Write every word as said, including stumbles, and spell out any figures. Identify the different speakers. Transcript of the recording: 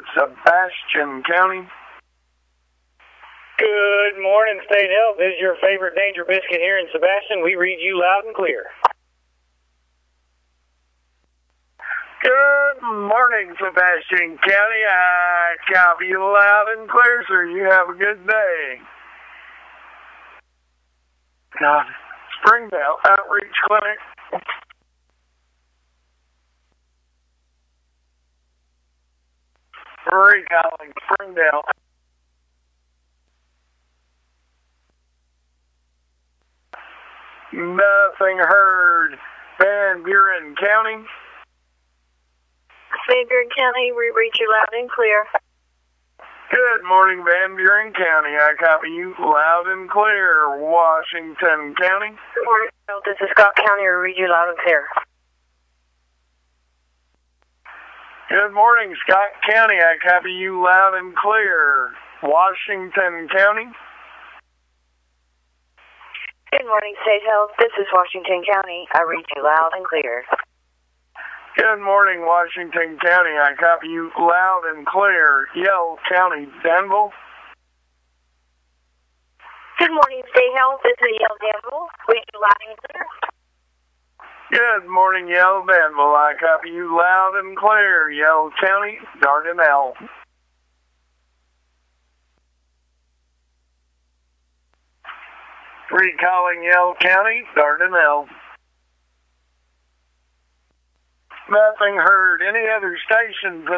Speaker 1: Sebastian County.
Speaker 2: Good morning, State Health. This is your favorite Danger Biscuit here in Sebastian. We read you loud and clear.
Speaker 1: Good morning, Sebastian County. I copy you loud and clear, sir. You have a good day. God, Springdale Outreach Clinic. Recalling Springdale. Nothing heard. Van Buren County.
Speaker 3: Van Buren County, we read you loud and clear.
Speaker 1: Good morning, Van Buren County. I copy you loud and clear. Washington County.
Speaker 3: Good morning, this is Scott County, we read you loud and clear.
Speaker 1: Good morning, Scott County. I copy you loud and clear. Washington County.
Speaker 3: Good morning, State Health. This is Washington County. I read you loud and clear.
Speaker 1: Good morning, Washington County. I copy you loud and clear. Yell County, Danville.
Speaker 3: Good morning, State Health. This is Yell Danville. Read you loud and clear.
Speaker 1: Good morning, Yell Danville. I copy you loud and clear. Yell County, Dardanelle. Recalling Yell County, Dardanelle. Nothing heard. Any other stations in